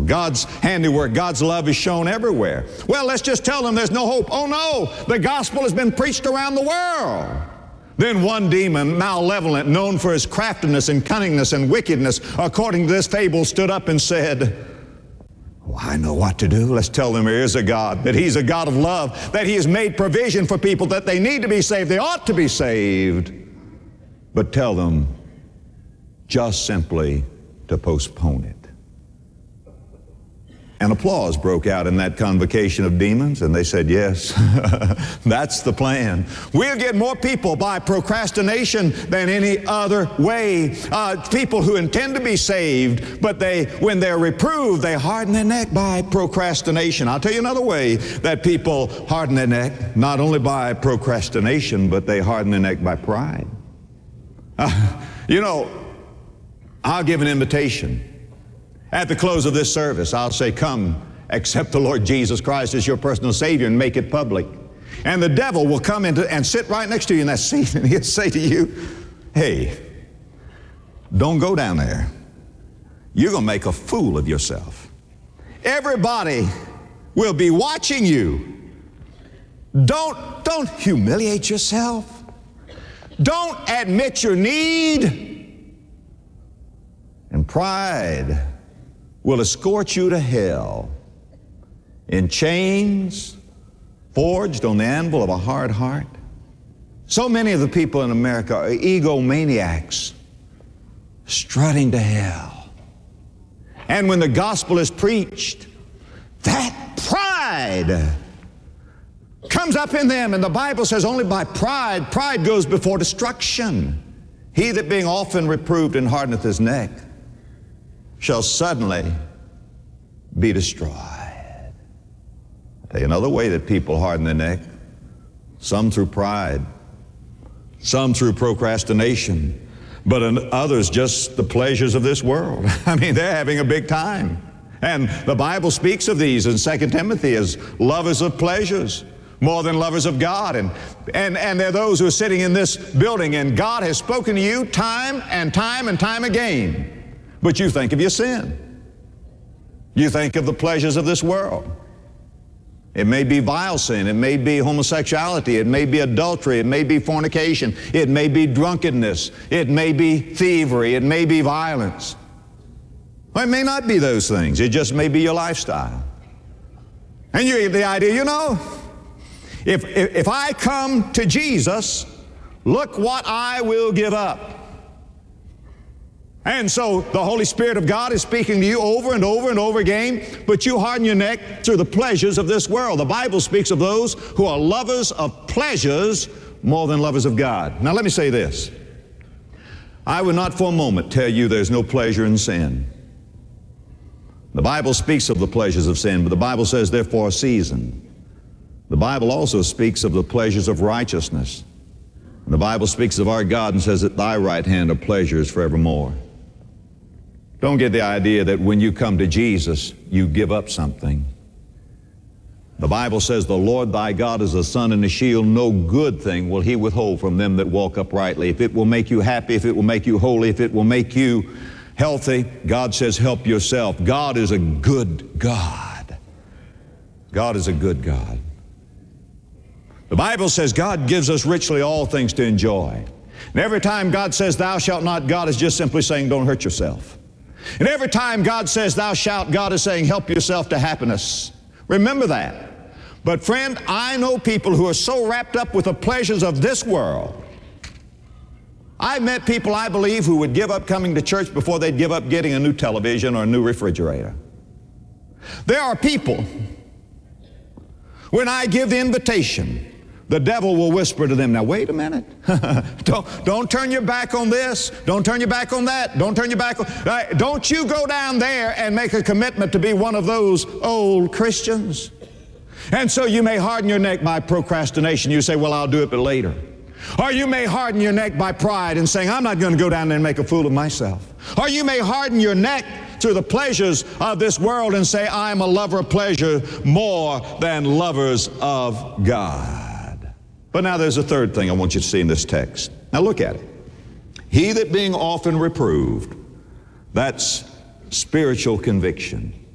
God's handiwork, God's love is shown everywhere. Well, let's just tell them there's no hope. Oh no, the gospel has been preached around the world. Then one demon, malevolent, known for his craftiness and cunningness and wickedness, according to this fable, stood up and said, "Oh, I know what to do. Let's tell them there is a God, that He's a God of love, that He has made provision for people, that they need to be saved, they ought to be saved. But tell them just simply to postpone it." And applause broke out in that convocation of demons, and they said, "Yes, that's the plan. We'll get more people by procrastination than any other way. People who intend to be saved, but when they're reproved, they harden their neck by procrastination." I'll tell you another way that people harden their neck, not only by procrastination, but they harden their neck by pride. I'll give an invitation. At the close of this service, I'll say, "Come, accept the Lord Jesus Christ as your personal Savior and make it public." And the devil will come in and sit right next to you in that seat, and he'll say to you, "Hey, don't go down there. You're going to make a fool of yourself. Everybody will be watching you. Don't humiliate yourself. Don't admit your need." And pride will escort you to hell in chains forged on the anvil of a hard heart. So many of the people in America are egomaniacs strutting to hell. And when the gospel is preached, that pride comes up in them, and the Bible says only by pride goes before destruction. He that being often reproved and hardeneth his neck shall suddenly be destroyed. I'll tell you another way that people harden their neck. Some through pride, some through procrastination, but in others just the pleasures of this world. I mean, they're having a big time. And the Bible speaks of these in 2 Timothy as lovers of pleasures more than lovers of God. And they're those who are sitting in this building, and God has spoken to you time and time again. But you think of your sin. You think of the pleasures of this world. It may be vile sin. It may be homosexuality. It may be adultery. It may be fornication. It may be drunkenness. It may be thievery. It may be violence. Well, it may not be those things. It just may be your lifestyle. And you get the idea, if I come to Jesus, look what I will give up. And so the Holy Spirit of God is speaking to you over and over and over again, but you harden your neck through the pleasures of this world. The Bible speaks of those who are lovers of pleasures more than lovers of God. Now let me say this. I would not for a moment tell you there's no pleasure in sin. The Bible speaks of the pleasures of sin, but the Bible says they're for a season. The Bible also speaks of the pleasures of righteousness. And the Bible speaks of our God and says, "At thy right hand are pleasures forevermore." Don't get the idea that when you come to Jesus, you give up something. The Bible says, "The Lord thy God is a sun and a shield. No good thing will He withhold from them that walk uprightly." If it will make you happy, if it will make you holy, if it will make you healthy, God says, help yourself. God is a good God. God is a good God. The Bible says God gives us richly all things to enjoy. And every time God says, "Thou shalt not," God is just simply saying, don't hurt yourself. And every time God says, "Thou shalt," God is saying, help yourself to happiness. Remember that. But friend, I know people who are so wrapped up with the pleasures of this world. I've met people, I believe, who would give up coming to church before they'd give up getting a new television or a new refrigerator. There are people, when I give the invitation, the devil will whisper to them, "Now wait a minute. Don't turn your back on this. Don't turn your back on that. Don't turn your back on... don't you go down there and make a commitment to be one of those old Christians." And so you may harden your neck by procrastination. You say, "Well, I'll do it, but later." Or you may harden your neck by pride and saying, "I'm not going to go down there and make a fool of myself." Or you may harden your neck through the pleasures of this world and say, "I'm a lover of pleasure more than lovers of God." But now there's a third thing I want you to see in this text. Now look at it. He that being often reproved, that's spiritual conviction.